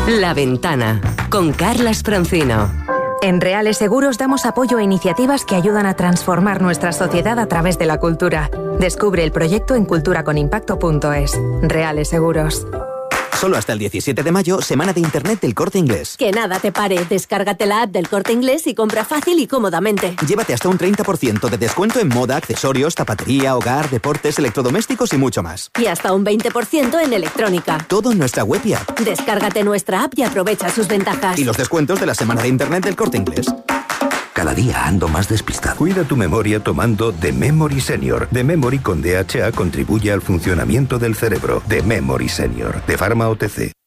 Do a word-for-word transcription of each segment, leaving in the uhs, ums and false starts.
La Ventana, con Carlas Francino. En Reales Seguros damos apoyo a iniciativas que ayudan a transformar nuestra sociedad a través de la cultura. Descubre el proyecto en cultura con impacto punto es. Reales Seguros. Solo hasta el diecisiete de mayo, semana de Internet del Corte Inglés. Que nada te pare. Descárgate la app del Corte Inglés y compra fácil y cómodamente. Llévate hasta un treinta por ciento de descuento en moda, accesorios, zapatería, hogar, deportes, electrodomésticos y mucho más. Y hasta un veinte por ciento en electrónica. Todo en nuestra web y app. Descárgate nuestra app y aprovecha sus ventajas. Y los descuentos de la semana de Internet del Corte Inglés. Cada día ando más despistado. Cuida tu memoria tomando The Memory Senior. The Memory con D H A contribuye al funcionamiento del cerebro. The Memory Senior, de Pharma O T C.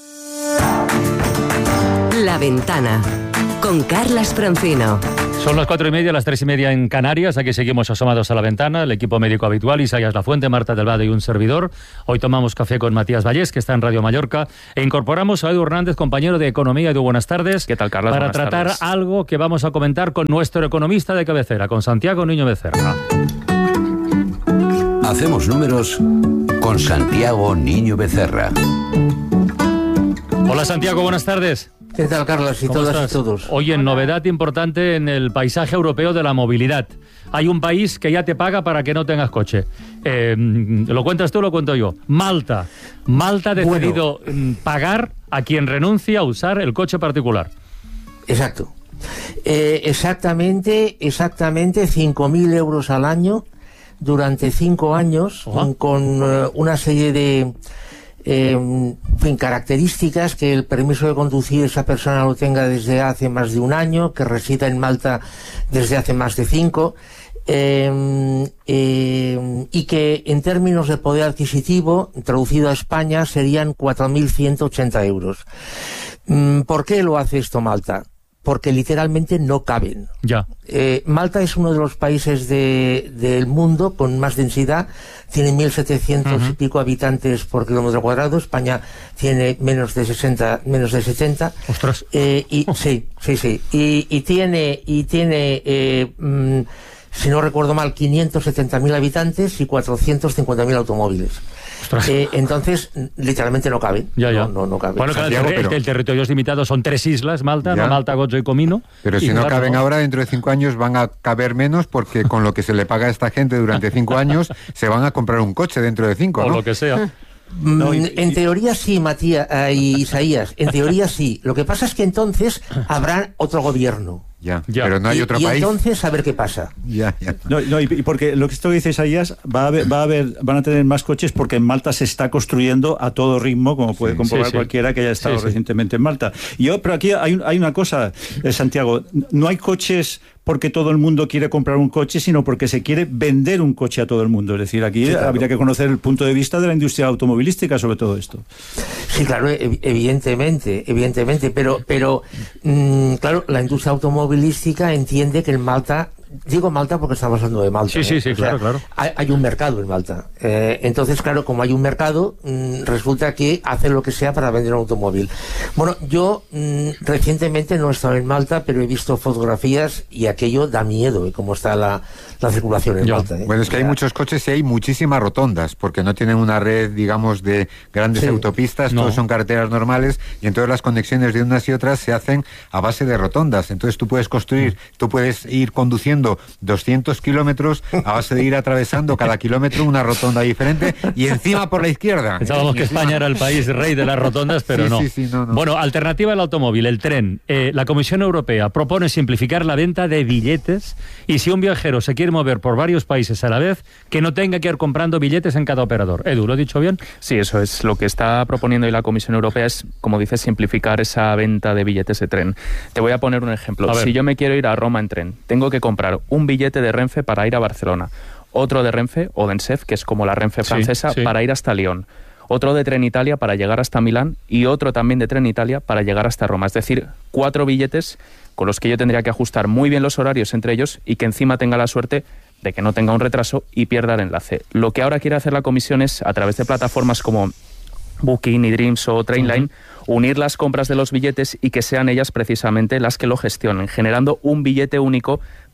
La Ventana, con Carlas Francino. Son las cuatro y media, las tres y media en Canarias. Aquí seguimos asomados a la ventana. El equipo médico habitual, Isaías Lafuente, Marta del Vado y un servidor. Hoy tomamos café con Matías Vallés, que está en Radio Mallorca. E incorporamos a Edu Hernández, compañero de Economía. Edu, buenas tardes. ¿Qué tal, Carlos? Para Buenas tratar tardes. algo que vamos a comentar con nuestro economista de cabecera, con Santiago Niño Becerra. Hacemos números con Santiago Niño Becerra. Hola, Santiago, buenas tardes. ¿Qué tal, Carlos? Y todas y todos. Oye, novedad importante en el paisaje europeo de la movilidad. Hay un país que ya te paga para que no tengas coche. Eh, ¿Lo cuentas tú o lo cuento yo? Malta. Malta ha decidido bueno. pagar a quien renuncia a usar el coche particular. Exacto. Eh, exactamente, exactamente cinco mil euros al año durante cinco años, uh-huh. con uh, una serie de... Eh, en características, que el permiso de conducir esa persona lo tenga desde hace más de un año, que resida en Malta desde hace más de cinco, eh, eh, y que en términos de poder adquisitivo, traducido a España, serían cuatro mil ciento ochenta euros. ¿Por qué lo hace esto Malta? Porque literalmente no caben. Ya. Eh, Malta es uno de los países de, del mundo con más densidad, tiene mil setecientos uh-huh. y pico habitantes por kilómetro cuadrado. España tiene menos de sesenta, menos de setenta. Ostras. Eh, y oh. sí, sí, sí. Y, y tiene, y tiene, eh, mm, si no recuerdo mal, quinientos setenta mil habitantes y cuatrocientos cincuenta mil automóviles. Eh, entonces, literalmente no cabe. Ya, ya. No, no, no cabe. Bueno, claro, Santiago, el, pero... el territorio es limitado, son tres islas, Malta, ¿no? Malta, Gozo y Comino. Pero y si no claro, caben no. ahora, dentro de cinco años van a caber menos, porque con lo que se le paga a esta gente durante cinco años, se van a comprar un coche dentro de cinco, o ¿no? lo que sea. No, y, en y... teoría sí, Matías uh, y Isaías, en teoría sí. Lo que pasa es que entonces habrá otro gobierno. Ya, ya, pero no hay y, otro y país. Y entonces a ver qué pasa. Ya, ya. No, no, y porque lo que esto que dice Isaías, va a haber, va a haber, van a tener más coches porque en Malta se está construyendo a todo ritmo, como puede sí, comprobar sí, sí. cualquiera que haya estado sí, recientemente sí. en Malta. Y yo, pero aquí hay, hay una cosa, eh, Santiago, no hay coches porque todo el mundo quiere comprar un coche, sino porque se quiere vender un coche a todo el mundo. Es decir, aquí sí, claro. habría que conocer el punto de vista de la industria automovilística sobre todo esto. Sí, claro, evidentemente, evidentemente, pero, pero mmm, claro, la industria automovilística entiende que en Malta, digo Malta porque estamos hablando de Malta. Sí, sí, ¿eh? sí, o claro, sea, claro. Hay, hay un mercado en Malta. Eh, entonces, claro, como hay un mercado, mmm, resulta que hacen lo que sea para vender un automóvil. Bueno, yo mmm, recientemente no he estado en Malta, pero he visto fotografías y aquello da miedo, ¿eh? Cómo está la, la circulación en yo. Malta. ¿eh? Bueno, es que hay muchos coches y hay muchísimas rotondas, porque no tienen una red, digamos, de grandes sí. autopistas, no. todos son carreteras normales, y entonces las conexiones de unas y otras se hacen a base de rotondas. Entonces tú puedes construir, tú puedes ir conduciendo doscientos kilómetros a base de ir atravesando cada kilómetro una rotonda diferente y encima por la izquierda. Pensábamos que España era el país rey de las rotondas, pero sí, no. Sí, sí, no, no. Bueno, alternativa al automóvil, el tren. Eh, la Comisión Europea propone simplificar la venta de billetes y si un viajero se quiere mover por varios países a la vez, que no tenga que ir comprando billetes en cada operador. Edu, ¿lo he dicho bien? Sí, eso es. Lo que está proponiendo hoy la Comisión Europea es, como dices, simplificar esa venta de billetes de tren. Te voy a poner un ejemplo. Si yo me quiero ir a Roma en tren, tengo que comprar un billete de Renfe para ir a Barcelona, otro de Renfe o Densef, que es como la Renfe francesa, sí, sí. para ir hasta Lyon, otro de Tren Italia para llegar hasta Milán y otro también de Tren Italia para llegar hasta Roma. Es decir, cuatro billetes con los que yo tendría que ajustar muy bien los horarios entre ellos y que encima tenga la suerte de que no tenga un retraso y pierda el enlace. Lo que ahora quiere hacer la Comisión es, a través de plataformas como Booking, eDreams o Trainline, uh-huh. unir las compras de los billetes y que sean ellas precisamente las que lo gestionen, generando un billete único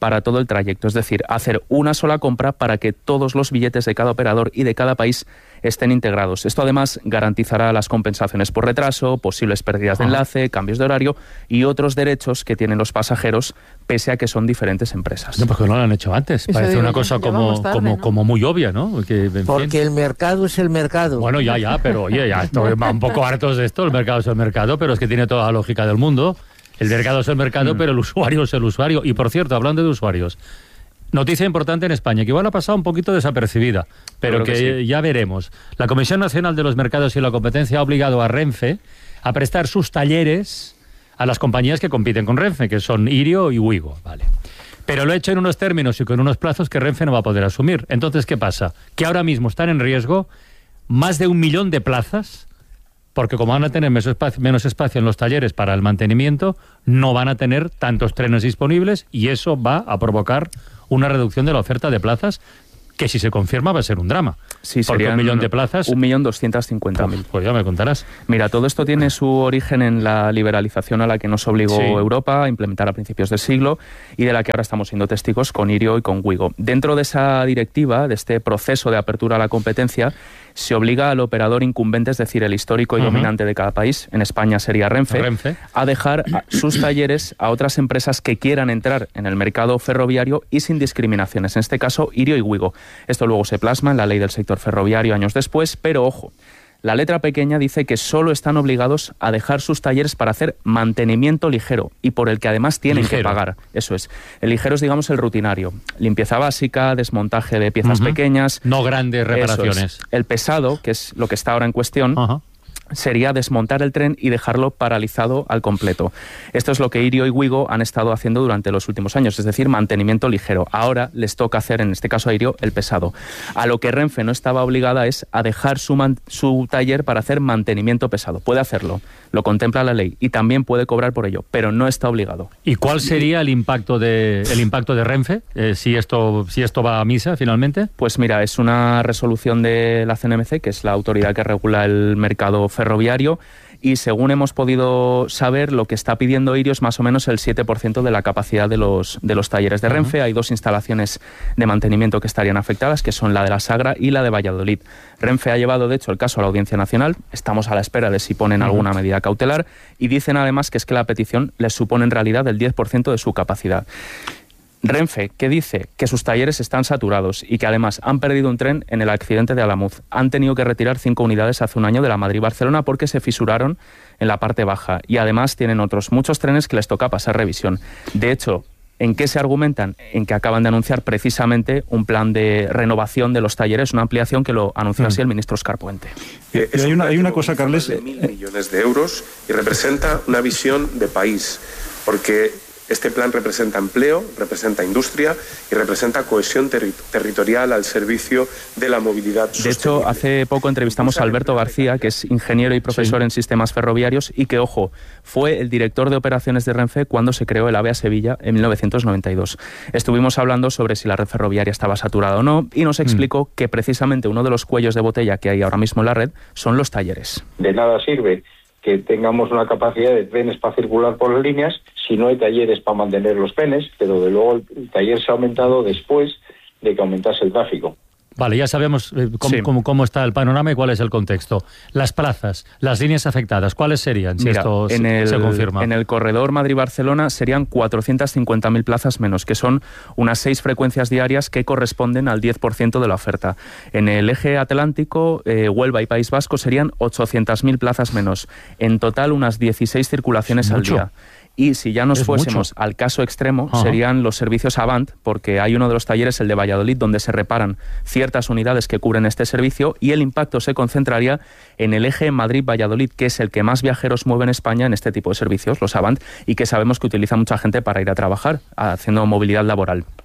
para todo el trayecto, es decir, hacer una sola compra para que todos los billetes de cada operador y de cada país estén integrados. Esto además garantizará las compensaciones por retraso, posibles pérdidas de enlace, cambios de horario y otros derechos que tienen los pasajeros, pese a que son diferentes empresas. No, porque no lo han hecho antes. Eso Parece una cosa como, tarde, como, ¿no? como muy obvia, ¿no? Que, porque el mercado es el mercado. Bueno, ya, ya, pero oye, ya estoy un poco hartos de esto. El mercado es el mercado, pero es que tiene toda la lógica del mundo. El mercado es el mercado, mm. pero el usuario es el usuario. Y por cierto, hablando de usuarios, noticia importante en España, que igual ha pasado un poquito desapercibida, pero que, que sí. ya veremos. La Comisión Nacional de los Mercados y la Competencia ha obligado a Renfe a prestar sus talleres a las compañías que compiten con Renfe, que son Irio y Wigo, vale. Pero lo ha hecho en unos términos y con unos plazos que Renfe no va a poder asumir. Entonces, ¿qué pasa? Que ahora mismo están en riesgo más de un millón de plazas, porque como van a tener menos espacio, menos espacio en los talleres para el mantenimiento, no van a tener tantos trenes disponibles y eso va a provocar una reducción de la oferta de plazas que si se confirma va a ser un drama. Sí, sería un millón de plazas. Un millón doscientos cincuenta mil. Pues, pues ya me contarás. Mira, todo esto tiene su origen en la liberalización a la que nos obligó sí. Europa a implementar a principios del siglo y de la que ahora estamos siendo testigos con Irio y con Wigo. Dentro de esa directiva, de este proceso de apertura a la competencia, se obliga al operador incumbente, es decir, el histórico y uh-huh. dominante de cada país, en España sería Renfe, Renfe, a dejar a sus talleres a otras empresas que quieran entrar en el mercado ferroviario y sin discriminaciones, en este caso Irio y Wigo. Esto luego se plasma en la ley del sector ferroviario años después, pero ojo, la letra pequeña dice que solo están obligados a dejar sus talleres para hacer mantenimiento ligero y por el que además tienen ligero. que pagar. Eso es. El ligero es, digamos, el rutinario. Limpieza básica, desmontaje de piezas uh-huh. pequeñas. No grandes reparaciones. Es. El pesado, que es lo que está ahora en cuestión, uh-huh. sería desmontar el tren y dejarlo paralizado al completo. Esto es lo que Irio y Wigo han estado haciendo durante los últimos años, es decir, mantenimiento ligero. Ahora les toca hacer, en este caso a Irio, el pesado. A lo que Renfe no estaba obligada es a dejar su, man- su taller para hacer mantenimiento pesado. Puede hacerlo, lo contempla la ley y también puede cobrar por ello, pero no está obligado. ¿Y cuál sería el impacto de, el impacto de Renfe eh, si, esto, si esto va a misa finalmente? Pues mira, es una resolución de la C N M C, que es la autoridad que regula el mercado ferroviario, y según hemos podido saber, lo que está pidiendo Irio es más o menos el siete por ciento de la capacidad de los, de los talleres de Renfe. Uh-huh. Hay dos instalaciones de mantenimiento que estarían afectadas, que son la de la Sagra y la de Valladolid. Renfe ha llevado, de hecho, el caso a la Audiencia Nacional. Estamos a la espera de si ponen uh-huh. alguna medida cautelar, y dicen además que es que la petición les supone en realidad el diez por ciento de su capacidad. Renfe, que dice que sus talleres están saturados y que además han perdido un tren en el accidente de Alamuz. Han tenido que retirar cinco unidades hace un año de la Madrid-Barcelona porque se fisuraron en la parte baja. Y además tienen otros muchos trenes que les toca pasar revisión. De hecho, ¿en qué se argumentan? En que acaban de anunciar precisamente un plan de renovación de los talleres, una ampliación que lo anunció mm. así el ministro Óscar Puente. Eh, hay, una, hay una cosa, Carles... de mil millones de euros y representa una visión de país, porque este plan representa empleo, representa industria y representa cohesión terri- territorial al servicio de la movilidad sostenible. De hecho, hace poco entrevistamos a Alberto García, que es ingeniero y profesor sí. en sistemas ferroviarios y que, ojo, fue el director de operaciones de Renfe cuando se creó el AVE a Sevilla en mil novecientos noventa y dos. Estuvimos hablando sobre si la red ferroviaria estaba saturada o no y nos explicó mm. que precisamente uno de los cuellos de botella que hay ahora mismo en la red son los talleres. De nada sirve que tengamos una capacidad de trenes para circular por las líneas si no hay talleres para mantener los trenes, pero de luego el taller se ha aumentado después de que aumentase el tráfico. Vale, ya sabemos eh, cómo, sí. cómo, cómo está el panorama y cuál es el contexto. Las plazas, las líneas afectadas, ¿cuáles serían si Mira, esto en se, el, se confirma? En el corredor Madrid-Barcelona serían cuatrocientas cincuenta mil plazas menos, que son unas seis frecuencias diarias que corresponden al diez por ciento de la oferta. En el eje atlántico, eh, Huelva y País Vasco serían ochocientas mil plazas menos. En total, unas dieciséis circulaciones al día. Y si ya nos es fuésemos mucho. al caso extremo, Ajá. serían los servicios Avant, porque hay uno de los talleres, el de Valladolid, donde se reparan ciertas unidades que cubren este servicio, y el impacto se concentraría en el eje Madrid-Valladolid, que es el que más viajeros mueve en España en este tipo de servicios, los Avant, y que sabemos que utiliza mucha gente para ir a trabajar, haciendo movilidad laboral.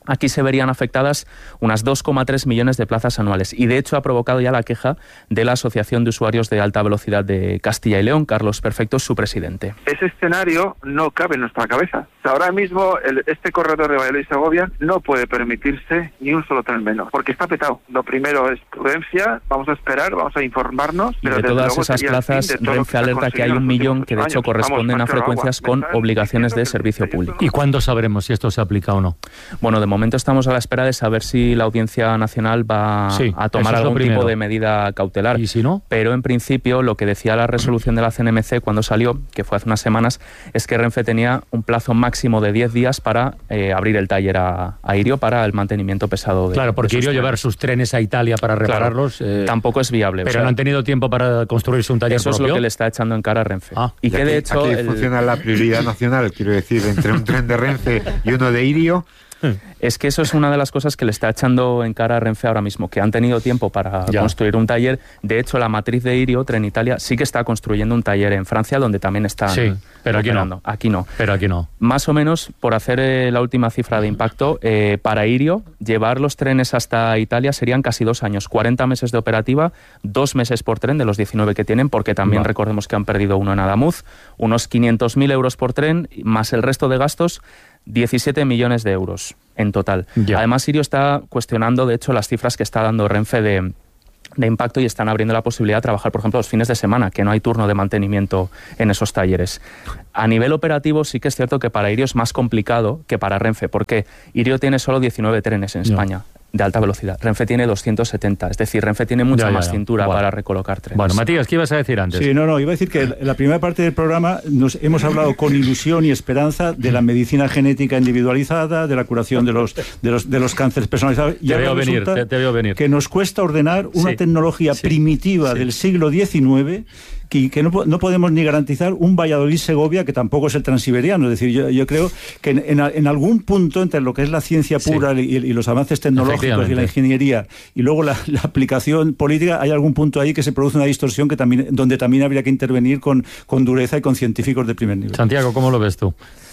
Aquí se verían afectadas unas dos coma tres millones de plazas anuales y de hecho ha provocado ya la queja de la Asociación de Usuarios de Alta Velocidad de Castilla y León. Carlos Perfecto es su presidente. Ese escenario no cabe en nuestra cabeza. O sea, ahora mismo el, este corredor de Valladolid-Segovia no puede permitirse ni un solo tren menos, porque está petado. Lo primero es prudencia, vamos a esperar, vamos a informarnos. Y de todas esas plazas, Renfe alerta que hay un millón que de hecho corresponden a frecuencias con obligaciones de servicio público. ¿Y cuándo sabremos si esto se aplica o no? Bueno, de momento estamos a la espera de saber si la Audiencia Nacional va sí, a tomar algún tipo de medida cautelar. ¿Y si no? Pero en principio lo que decía la resolución de la C N M C cuando salió, que fue hace unas semanas, es que Renfe tenía un plazo máximo de diez días para eh, abrir el taller a, a Irio para el mantenimiento pesado de Claro, porque de Irio trenes. llevar sus trenes a Italia para repararlos... Claro, eh, tampoco es viable. Pero o sea, no han tenido tiempo para construirse un taller Eso propio. es lo que le está echando en cara a Renfe. Ah, y, y que aquí, de hecho... Aquí el... funciona la prioridad nacional, quiero decir, entre un tren de Renfe y uno de Irio... Es que eso es una de las cosas que le está echando en cara a Renfe ahora mismo, que han tenido tiempo para ya. construir un taller. De hecho, la matriz de Irio, Trenitalia, sí que está construyendo un taller en Francia, donde también están sí, pero aquí operando. no. Aquí no. Pero aquí no. Más o menos, por hacer eh, la última cifra de impacto, eh, para Irio, llevar los trenes hasta Italia serían casi dos años. cuarenta meses de operativa, dos meses por tren de los diecinueve que tienen, porque también Va. recordemos que han perdido uno en Adamuz, unos quinientos mil euros por tren, más el resto de gastos, diecisiete millones de euros en total. Ya. Además, Irio está cuestionando, de hecho, las cifras que está dando Renfe de, de impacto y están abriendo la posibilidad de trabajar, por ejemplo, los fines de semana, que no hay turno de mantenimiento en esos talleres. A nivel operativo sí que es cierto que para Irio es más complicado que para Renfe, porque Irio tiene solo diecinueve trenes en ya. España de alta velocidad. Renfe tiene doscientos setenta, es decir, Renfe tiene mucha ya, ya, más ya. cintura bueno. para recolocar trenes. Bueno, Matías, ¿qué ibas a decir antes? Sí, no, no, iba a decir que en la primera parte del programa nos hemos hablado con ilusión y esperanza de la medicina genética individualizada, de la curación de los de los, de los cánceres personalizados. Y te veo venir, te, te veo venir. Que nos cuesta ordenar una sí, tecnología sí, primitiva sí. del siglo diecinueve que, que no, no podemos ni garantizar un Valladolid-Segovia, que tampoco es el transiberiano. Es decir, yo, yo creo que en, en, en algún punto entre lo que es la ciencia pura sí. y, y los avances tecnológicos y la ingeniería y luego la, la aplicación política, hay algún punto ahí que se produce una distorsión que también, donde también habría que intervenir con, con dureza y con científicos de primer nivel. Santiago, ¿cómo lo ves tú?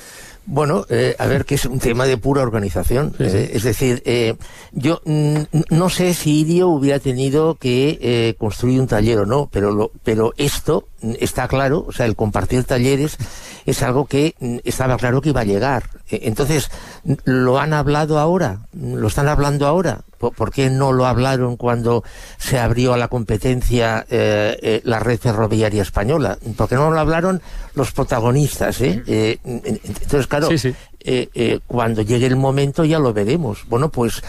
Bueno, eh, a ver, que es un tema de pura organización. Sí, sí. Eh, es decir, eh, yo mm, no sé si Irio hubiera tenido que eh, construir un taller o no, pero lo, pero esto está claro, o sea, el compartir talleres es algo que mm, estaba claro que iba a llegar. Eh, entonces, ¿lo han hablado ahora? ¿Lo están hablando ahora? ¿Por qué no lo hablaron cuando se abrió a la competencia eh, eh, la red ferroviaria española? ¿Por qué no lo hablaron los protagonistas? ¿eh? Eh, entonces, claro, sí, sí. Eh, eh, cuando llegue el momento ya lo veremos. Bueno, pues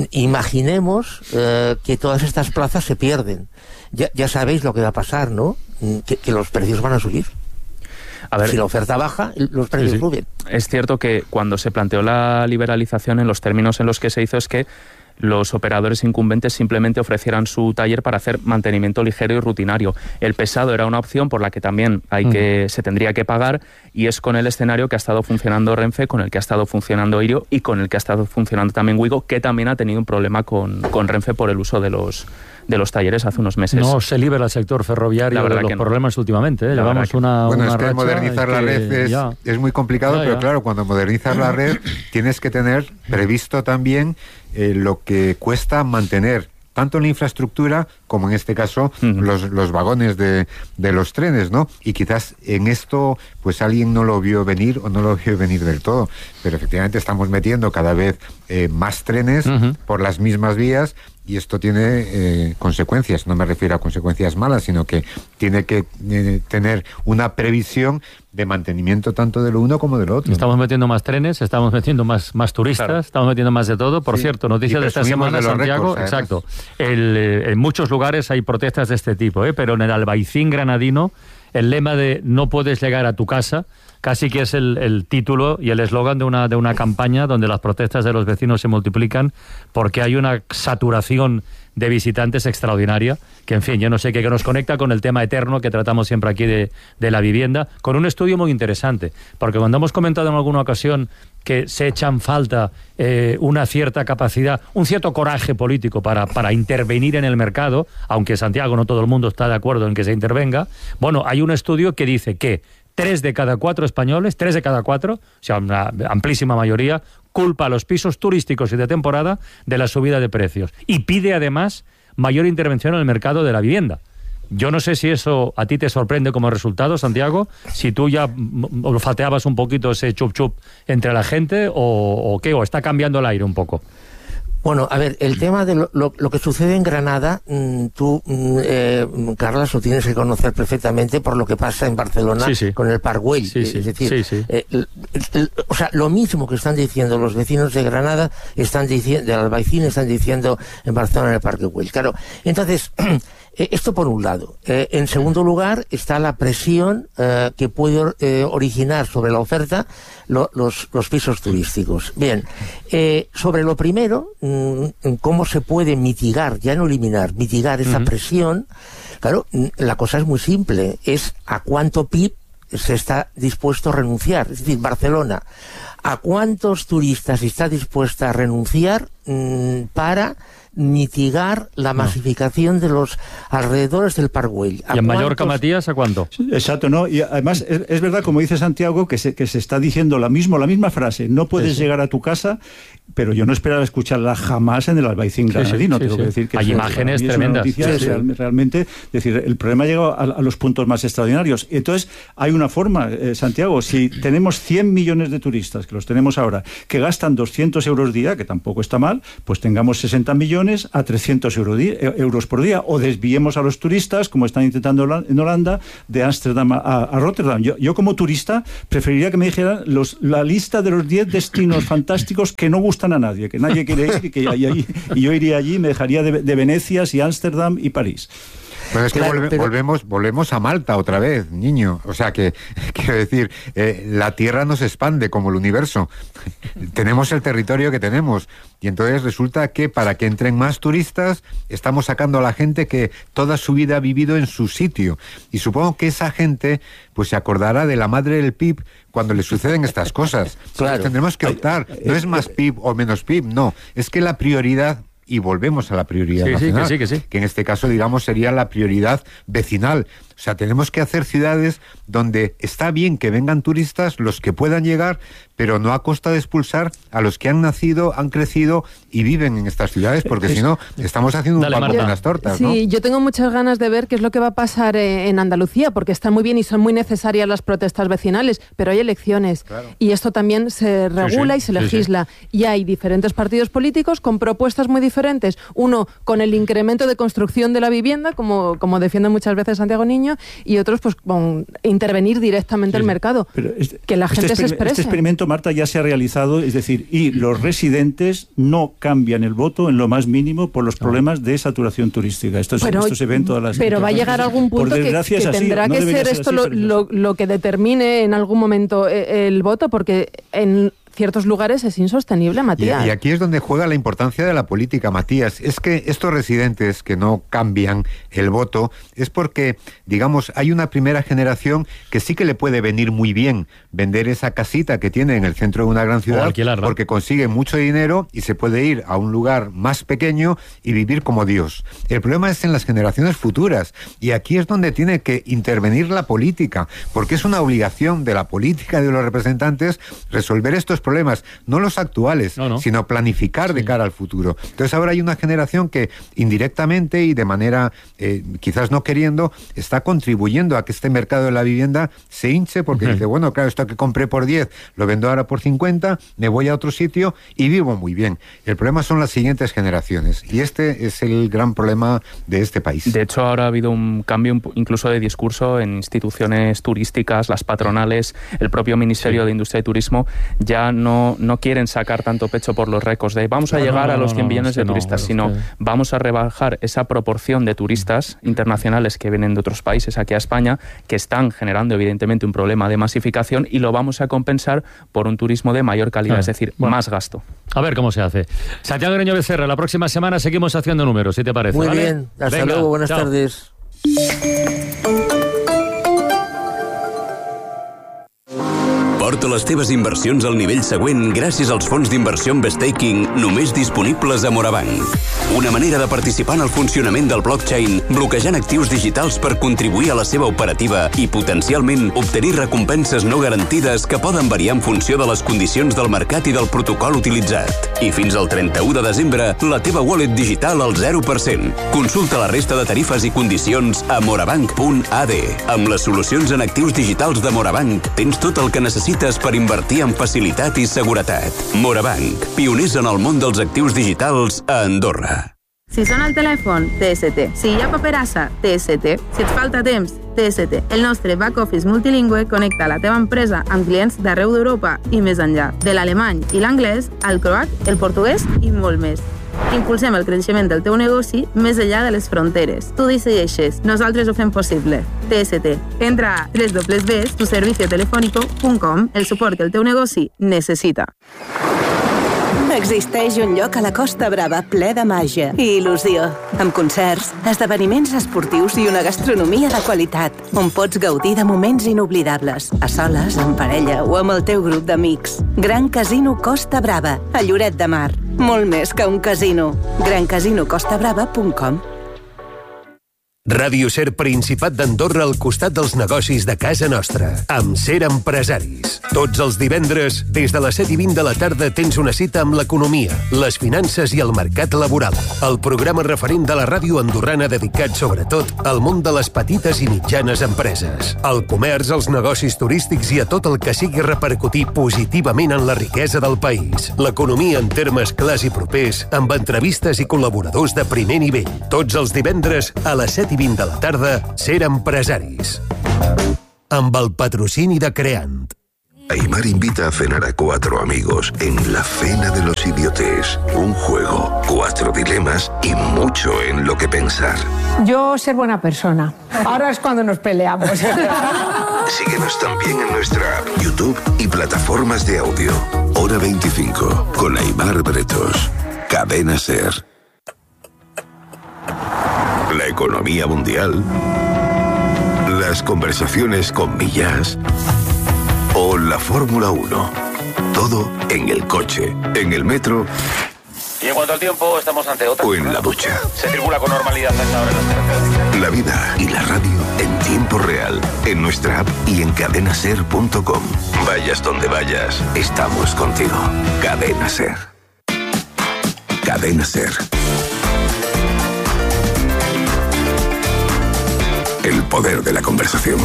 imaginemos eh, que todas estas plazas se pierden. Ya, ya sabéis lo que va a pasar, ¿no? Que, que los precios van a subir. A ver, si la oferta baja, los precios sí, sí. suben. Es cierto que cuando se planteó la liberalización, en los términos en los que se hizo, es que los operadores incumbentes simplemente ofrecieran su taller para hacer mantenimiento ligero y rutinario. El pesado era una opción por la que también hay mm. que se tendría que pagar, y es con el escenario que ha estado funcionando Renfe, con el que ha estado funcionando Irio y con el que ha estado funcionando también Wigo, que también ha tenido un problema con, con Renfe por el uso de los de los talleres hace unos meses. No se libera el sector ferroviario de los problemas no. últimamente. ¿eh? Llevamos una, bueno, una es que modernizar la red es, es muy complicado, ya, pero ya. claro, cuando modernizas la red tienes que tener previsto también eh, lo que cuesta mantener tanto la infraestructura como en este caso uh-huh. los, los vagones de, de los trenes, ¿no? Y quizás en esto pues alguien no lo vio venir o no lo vio venir del todo, pero efectivamente estamos metiendo cada vez eh, más trenes uh-huh. por las mismas vías. Y esto tiene eh, consecuencias, no me refiero a consecuencias malas, sino que tiene que eh, tener una previsión de mantenimiento tanto de lo uno como de lo otro. Estamos metiendo más trenes, estamos metiendo más, más turistas, claro. estamos metiendo más de todo. Por sí. cierto, noticias de esta semana, de Santiago, récords, exacto. El, eh, en muchos lugares hay protestas de este tipo, ¿eh? Pero en el Albaicín granadino, el lema de no puedes llegar a tu casa, casi que es el, el título y el eslogan de una, de una campaña donde las protestas de los vecinos se multiplican porque hay una saturación de visitantes extraordinaria, que en fin, yo no sé qué que nos conecta con el tema eterno que tratamos siempre aquí de, de la vivienda, con un estudio muy interesante, porque cuando hemos comentado en alguna ocasión que se echan falta eh, una cierta capacidad, un cierto coraje político para, para intervenir en el mercado, aunque Santiago no todo el mundo está de acuerdo en que se intervenga, bueno, hay un estudio que dice que tres de cada cuatro españoles, tres de cada cuatro, o sea, una amplísima mayoría, culpa a los pisos turísticos y de temporada de la subida de precios. Y pide además mayor intervención en el mercado de la vivienda. Yo no sé si eso a ti te sorprende como resultado, Santiago, si tú ya olfateabas un poquito ese chup chup entre la gente o, o qué, o está cambiando el aire un poco. Bueno, a ver, el tema de lo, lo, lo que sucede en Granada, mmm, tú, mmm, eh, Carlas, lo tienes que conocer perfectamente por lo que pasa en Barcelona sí, sí. con el Parc Güell. Sí, sí. Es decir, sí, sí. Eh, el, el, o sea, lo mismo que están diciendo los vecinos de Granada, están diciendo, del Albaicín, están diciendo en Barcelona en el Parc Güell. Claro, entonces, eh, esto por un lado. Eh, en segundo lugar, está la presión eh, que puede eh, originar sobre la oferta lo, los, los pisos turísticos. Bien, eh, sobre lo primero, cómo se puede mitigar, ya no eliminar, mitigar esa uh-huh. presión. Claro, la cosa es muy simple, es a cuánto P I B se está dispuesto a renunciar. Es decir, Barcelona, ¿a cuántos turistas está dispuesta a renunciar mmm, para mitigar la masificación no. de los alrededores del Parc Güell? ¿Y en cuántos... Mallorca, Matías, a cuánto? Sí, exacto, ¿no? Y además es, es verdad, como dice Santiago, que se, que se está diciendo la, mismo, la misma frase, no puedes sí, llegar a tu casa, pero yo no esperaba escucharla jamás en el Albaicín granadino, sí, sí, tengo sí, que decir que hay imágenes tremendas. Sí, sí. Real, realmente, es decir, el problema ha llegado a, a los puntos más extraordinarios. Entonces, hay una forma, eh, Santiago, si tenemos cien millones de turistas, que los tenemos ahora, que gastan doscientos euros día, que tampoco está mal, pues tengamos sesenta millones a trescientos euros por día, o desviemos a los turistas, como están intentando en Holanda, de Ámsterdam a, a Rotterdam. Yo, yo como turista preferiría que me dijeran los, la lista de los diez destinos fantásticos que no gustan a nadie, que nadie quiere ir y que y, y, y yo iría allí y me dejaría de, de Venecia y Ámsterdam y París. Pero es que claro, volve, pero... volvemos volvemos a Malta otra vez, niño. O sea que, quiero decir, eh, la Tierra no se expande como el universo. Tenemos el territorio que tenemos. Y entonces resulta que para que entren más turistas, estamos sacando a la gente que toda su vida ha vivido en su sitio. Y supongo que esa gente pues se acordará de la madre del P I B cuando le suceden estas cosas. Claro. Tendremos que optar. No es más P I B o menos P I B, no. Es que la prioridad... Y volvemos a la prioridad sí, nacional, sí, que sí, que sí. que en este caso, digamos, sería la prioridad vecinal. O sea, tenemos que hacer ciudades donde está bien que vengan turistas, los que puedan llegar, pero no a costa de expulsar a los que han nacido, han crecido y viven en estas ciudades, porque si no, estamos haciendo un pan con las tortas, ¿no? Sí, yo tengo muchas ganas de ver qué es lo que va a pasar en Andalucía, porque están muy bien y son muy necesarias las protestas vecinales, pero hay elecciones, claro. y esto también se regula sí, sí, y se legisla, sí, sí. y hay diferentes partidos políticos con propuestas muy diferentes, uno con el incremento de construcción de la vivienda, como, como defiende muchas veces Santiago Niño, y otros pues con intervenir directamente sí, el mercado, este, que la gente este se exprese. Este experimento, Marta, ya se ha realizado, es decir, y los residentes no cambian el voto en lo más mínimo por los problemas de saturación turística. Esto, es, pero, esto se ve en todas las... Pero va a llegar a algún punto que, que así, tendrá no que ser esto ser así, lo, lo, lo que determine en algún momento el voto, porque en ciertos lugares es insostenible, Matías. Y, y aquí es donde juega la importancia de la política, Matías. Es que estos residentes que no cambian el voto es porque, digamos, hay una primera generación que sí que le puede venir muy bien vender esa casita que tiene en el centro de una gran ciudad, porque consigue mucho dinero y se puede ir a un lugar más pequeño y vivir como Dios. El problema es en las generaciones futuras, y aquí es donde tiene que intervenir la política, porque es una obligación de la política y de los representantes resolver estos problemas, no los actuales, no, no. sino planificar sí. de cara al futuro. Entonces ahora hay una generación que indirectamente y de manera eh, quizás no queriendo, está contribuyendo a que este mercado de la vivienda se hinche, porque uh-huh. dice, bueno, claro, esto que compré por diez, lo vendo ahora por cincuenta, me voy a otro sitio y vivo muy bien. El problema son las siguientes generaciones, y este es el gran problema de este país. De hecho, ahora ha habido un cambio incluso de discurso en instituciones turísticas, las patronales, el propio Ministerio sí. de Industria y Turismo, ya no, no quieren sacar tanto pecho por los récords de vamos a no, llegar no, no, a los cien millones no, de turistas, no, sino que... vamos a rebajar esa proporción de turistas internacionales que vienen de otros países aquí a España, que están generando evidentemente un problema de masificación, y lo vamos a compensar por un turismo de mayor calidad, ah, es decir, bueno, más gasto. A ver cómo se hace. Santiago Greño Becerra, la próxima semana seguimos haciendo números, si te parece. Muy ¿vale? bien, hasta Venga, luego, buenas chao. tardes. Porto totes les teves inversions al nivell següent gràcies als fons d'inversió amb staking només disponibles a Morabanc. Una manera de participar en el funcionament del blockchain, bloquejant actius digitals per contribuir a la seva operativa i potencialment obtenir recompenses no garantides que poden variar en funció de les condicions del mercat i del protocol utilitzat. I fins al trenta-u de desembre, la teva wallet digital al zero per cent. Consulta la resta de tarifes i condicions a morabanc punt a d. Amb les solucions en actius digitals de Morabanc tens tot el que necessites per invertir amb facilitat i seguretat. Morabanc, pioners en el món dels actius digitals a Andorra. Si sona el telèfon, T S T. Si hi ha paperassa, T S T. Si et falta temps, T S T. El nostre back-office multilingüe connecta la teva empresa amb clients d'arreu d'Europa i més enllà. De l'alemany i l'anglès, al croat, el portuguès i molt més. Impulsem el creixement del teu negoci més enllà de les fronteres. Tu decideixes, nosaltres ho fem possible. T S T. Entra a w w w punt tu servicio telefónico punt com, el suport que el teu negoci necessita. Existeix un lloc a la Costa Brava ple de màgia i il·lusió, amb concerts, esdeveniments esportius i una gastronomia de qualitat, on pots gaudir de moments inoblidables, a soles, en parella o amb el teu grup d'amics. Gran Casino Costa Brava, a Lloret de Mar. Molt més que un casino. gran casino costa brava punt com. Ràdio Ser Principat d'Andorra al costat dels negocis de casa nostra, amb Ser Empresaris. Tots els divendres, des de les set i vint de la tarda, tens una cita amb l'economia, les finances i el mercat laboral. El programa referent de la ràdio andorrana dedicat sobretot al món de les petites i mitjanes empreses, al comerç, als negocis turístics i a tot el que sigui repercutir positivament en la riquesa del país. L'economia en termes clars i propers, amb entrevistes i col·laboradors de primer nivell. Tots els divendres a les set i vint de la tarda, Ser Empresaris. Amb el patrocini de Creant. Aimar invita a cenar a cuatro amigos en la Cena de los Idiotes. Un juego, cuatro dilemas y mucho en lo que pensar. Yo ser buena persona. Ahora es cuando nos peleamos. Síguenos también en nuestra app, YouTube y plataformas de audio. Hora veinticinco, con Aimar Bretos. Cadena Ser. La economía mundial, las conversaciones con Millás o la Fórmula uno. Todo en el coche, en el metro. Y en cuanto al tiempo, estamos ante otra. O en la ducha. Se circula con normalidad a esta hora en las carreteras. La vida y la radio en tiempo real, en nuestra app y en cadena ser punto com. Vayas donde vayas, estamos contigo. Cadena Ser. Cadena Ser. El poder de la conversación.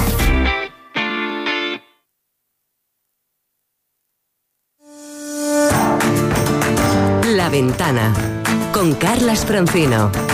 La Ventana con Carlas Francino.